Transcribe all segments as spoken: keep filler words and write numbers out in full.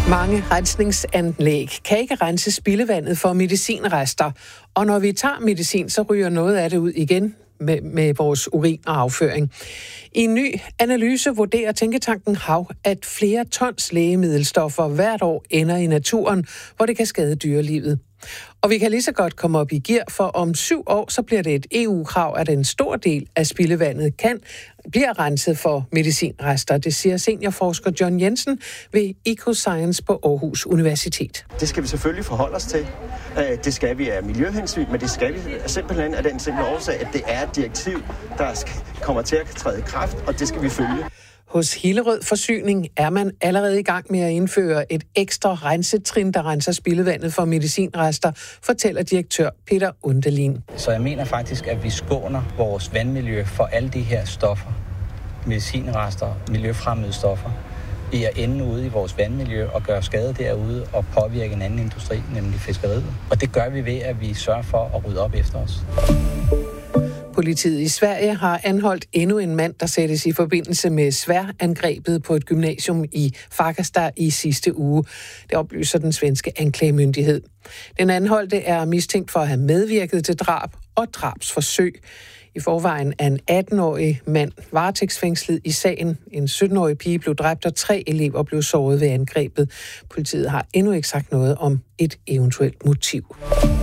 Mange rensningsanlæg kan ikke rense spildevandet for medicinrester, og når vi tager medicin, så ryger noget af det ud igen med, med vores urin og afføring. I en ny analyse vurderer tænketanken Hav, at flere tons lægemiddelstoffer hvert år ender i naturen, hvor det kan skade dyrelivet. Og vi kan lige så godt komme op i gear, for om syv år, så bliver det et E U-krav, at en stor del af spildevandet kan bliver renset for medicinrester. Det siger seniorforsker John Jensen ved EcoScience på Aarhus Universitet. Det skal vi selvfølgelig forholde os til. Det skal vi af miljøhensyn, men det skal vi simpelthen af den simple årsag, at det er et direktiv, der kommer til at træde i kraft, og det skal vi følge. Hos Hillerød Forsyning er man allerede i gang med at indføre et ekstra rensetrin, der renser spildevandet for medicinrester, fortæller direktør Peter Undelin. Så jeg mener faktisk, at vi skåner vores vandmiljø for alle de her stoffer, medicinrester, miljøfremmede stoffer, i at ende ude i vores vandmiljø og gøre skade derude og påvirke en anden industri, nemlig fiskeriet. Og det gør vi ved, at vi sørger for at rydde op efter os. Politiet i Sverige har anholdt endnu en mand, der sættes i forbindelse med sværangrebet på et gymnasium i Fagersta i sidste uge. Det oplyser den svenske anklagemyndighed. Den anholdte er mistænkt for at have medvirket til drab og drabsforsøg. I forvejen er en atten-årig mand varetægtsfængslet i sagen. En sytten-årig pige blev dræbt, og tre elever blev såret ved angrebet. Politiet har endnu ikke sagt noget om et eventuelt motiv.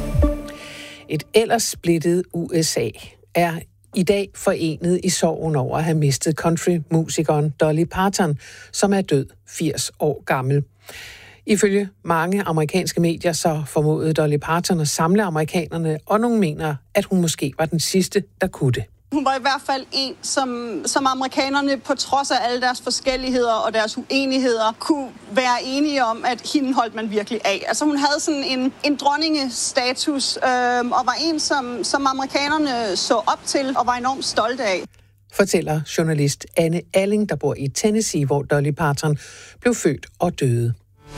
Et ellers splittet U S A er i dag forenet i sorgen over at have mistet countrymusikeren Dolly Parton, som er død firs år gammel. Ifølge mange amerikanske medier så formodede Dolly Parton at samle amerikanerne, og nogle mener, at hun måske var den sidste, der kunne det. Hun var i hvert fald en, som, som amerikanerne på trods af alle deres forskelligheder og deres uenigheder kunne være enige om, at hende holdt man virkelig af. Altså hun havde sådan en, en dronningestatus øh, og var en, som, som amerikanerne så op til og var enormt stolte af. Fortæller journalist Anne Alling, der bor i Tennessee, hvor Dolly Parton blev født og døde.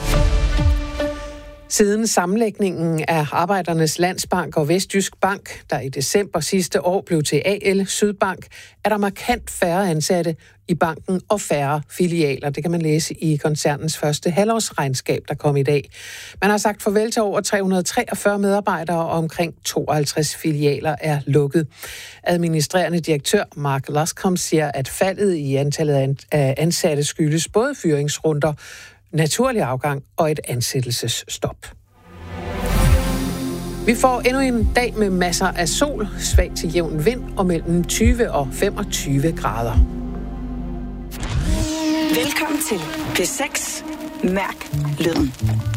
Siden sammenlægningen af Arbejdernes Landsbank og Vestjysk Bank, der i december sidste år blev til A L Sydbank, er der markant færre ansatte i banken og færre filialer. Det kan man læse i koncernens første halvårsregnskab, der kom i dag. Man har sagt farvel til over tre hundrede og treogfyrre medarbejdere, og omkring tooghalvtreds filialer er lukket. Administrerende direktør Mark Luscombe siger, at faldet i antallet af ansatte skyldes både fyringsrunder, naturlig afgang og et ansættelsesstop. Vi får endnu en dag med masser af sol, svag til jævn vind og mellem tyve og femogtyve grader. Velkommen til P seks. Mærk lyden.